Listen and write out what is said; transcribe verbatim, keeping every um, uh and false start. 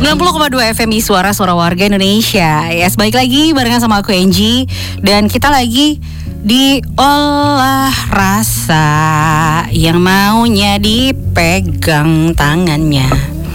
sembilan puluh koma dua F M I Suara Suara Warga Indonesia. Yes, balik lagi barengan sama aku Angie. Dan kita lagi di olah rasa yang maunya dipegang tangannya.